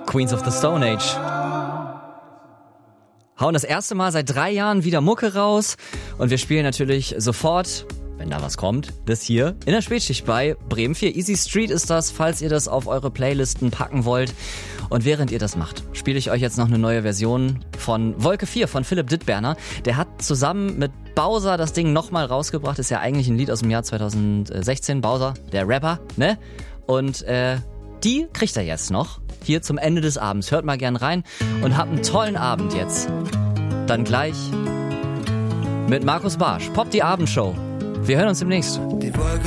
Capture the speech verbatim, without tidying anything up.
Queens of the Stone Age. Hauen das erste Mal seit drei Jahren wieder Mucke raus und wir spielen natürlich sofort, wenn da was kommt, das hier in der Spätschicht bei Bremen vier. Easy Street ist das, falls ihr das auf eure Playlisten packen wollt. Und während ihr das macht, spiele ich euch jetzt noch eine neue Version von Wolke vier von Philipp Dittberner. Der hat zusammen mit Bowser das Ding nochmal rausgebracht. Ist ja eigentlich ein Lied aus dem Jahr zweitausendsechzehn. Bowser, der Rapper, ne? Und äh, die kriegt er jetzt noch. Hier zum Ende des Abends. Hört mal gern rein und habt einen tollen Abend jetzt. Dann gleich mit Markus Barsch. Pop die Abendshow. Wir hören uns demnächst. Die Wolke